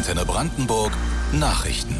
Antenne Brandenburg Nachrichten.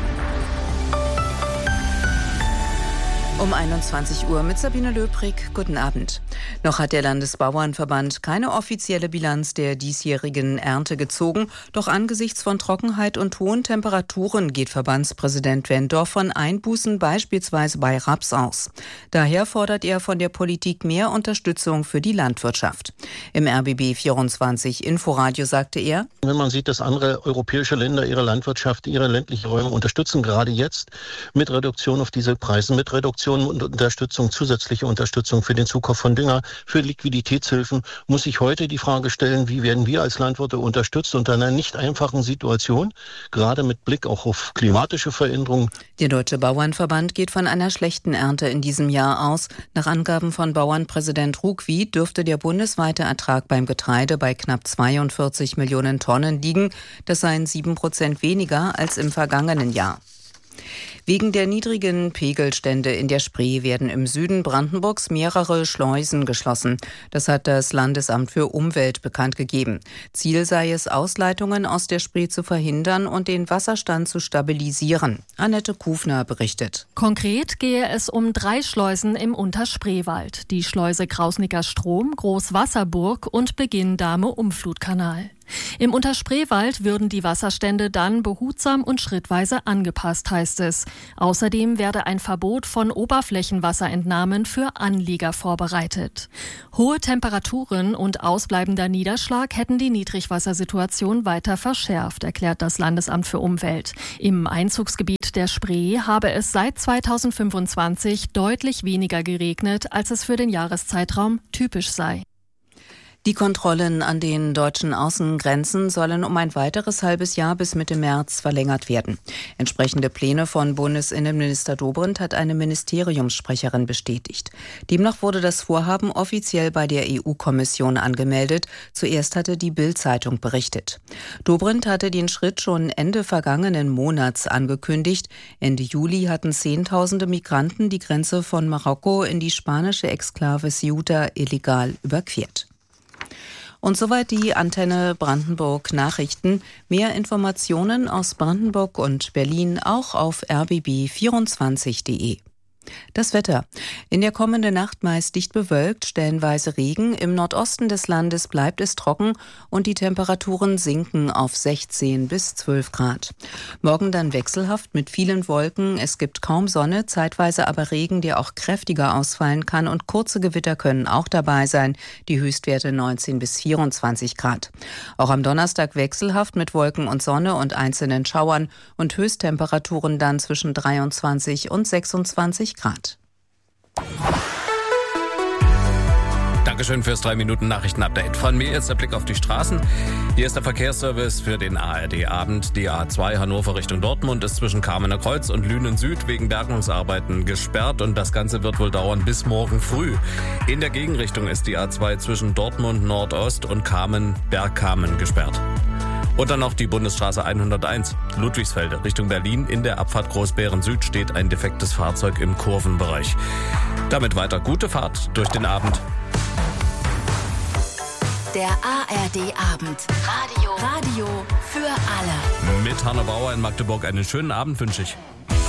Um 21 Uhr mit Sabine Löbrig. Guten Abend. Noch hat der Landesbauernverband keine offizielle Bilanz der diesjährigen Ernte gezogen. Doch angesichts von Trockenheit und hohen Temperaturen geht Verbandspräsident Wendorf von Einbußen beispielsweise bei Raps aus. Daher fordert er von der Politik mehr Unterstützung für die Landwirtschaft. Im RBB 24 Inforadio sagte er: Wenn man sieht, dass andere europäische Länder ihre Landwirtschaft, ihre ländlichen Räume unterstützen, gerade jetzt mit Reduktion auf Dieselpreisen, mit Reduktion und Unterstützung, zusätzliche Unterstützung für den Zukauf von Dünger, für Liquiditätshilfen, muss ich heute die Frage stellen, wie werden wir als Landwirte unterstützt unter einer nicht einfachen Situation, gerade mit Blick auch auf klimatische Veränderungen. Der Deutsche Bauernverband geht von einer schlechten Ernte in diesem Jahr aus. Nach Angaben von Bauernpräsident Ruckwi dürfte der bundesweite Ertrag beim Getreide bei knapp 42 Millionen Tonnen liegen. Das seien 7% weniger als im vergangenen Jahr. Wegen der niedrigen Pegelstände in der Spree werden im Süden Brandenburgs mehrere Schleusen geschlossen. Das hat das Landesamt für Umwelt bekannt gegeben. Ziel sei es, Ausleitungen aus der Spree zu verhindern und den Wasserstand zu stabilisieren. Annette Kufner berichtet. Konkret gehe es um 3 Schleusen im Unterspreewald. Die Schleuse Krausnicker Strom, Großwasserburg und Beginn-Dahme-Umflutkanal. Im Unterspreewald würden die Wasserstände dann behutsam und schrittweise angepasst, heißt es. Außerdem werde ein Verbot von Oberflächenwasserentnahmen für Anlieger vorbereitet. Hohe Temperaturen und ausbleibender Niederschlag hätten die Niedrigwassersituation weiter verschärft, erklärt das Landesamt für Umwelt. Im Einzugsgebiet der Spree habe es seit 2025 deutlich weniger geregnet, als es für den Jahreszeitraum typisch sei. Die Kontrollen an den deutschen Außengrenzen sollen um ein weiteres halbes Jahr bis Mitte März verlängert werden. Entsprechende Pläne von Bundesinnenminister Dobrindt hat eine Ministeriumssprecherin bestätigt. Demnach wurde das Vorhaben offiziell bei der EU-Kommission angemeldet. Zuerst hatte die Bild-Zeitung berichtet. Dobrindt hatte den Schritt schon Ende vergangenen Monats angekündigt. Ende Juli hatten Zehntausende Migranten die Grenze von Marokko in die spanische Exklave Ceuta illegal überquert. Und soweit die Antenne Brandenburg Nachrichten. Mehr Informationen aus Brandenburg und Berlin auch auf rbb24.de. Das Wetter. In der kommenden Nacht meist dicht bewölkt, stellenweise Regen. Im Nordosten des Landes bleibt es trocken und die Temperaturen sinken auf 16 bis 12 Grad. Morgen dann wechselhaft mit vielen Wolken. Es gibt kaum Sonne, zeitweise aber Regen, der auch kräftiger ausfallen kann, und kurze Gewitter können auch dabei sein. Die Höchstwerte 19 bis 24 Grad. Auch am Donnerstag wechselhaft mit Wolken und Sonne und einzelnen Schauern und Höchsttemperaturen dann zwischen 23 und 26 Grad. Dankeschön fürs 3-Minuten-Nachrichten-Update. Von mir jetzt der Blick auf die Straßen. Hier ist der Verkehrsservice für den ARD-Abend. Die A2 Hannover Richtung Dortmund ist zwischen Kamener Kreuz und Lünen Süd wegen Bergungsarbeiten gesperrt und das Ganze wird wohl dauern bis morgen früh. In der Gegenrichtung ist die A2 zwischen Dortmund Nordost und Bergkamen gesperrt. Und dann noch die Bundesstraße 101, Ludwigsfelde, Richtung Berlin. In der Abfahrt Großbären Süd steht ein defektes Fahrzeug im Kurvenbereich. Damit weiter gute Fahrt durch den Abend. Der ARD-Abend. Radio für alle. Mit Hanna Bauer in Magdeburg einen schönen Abend wünsche ich.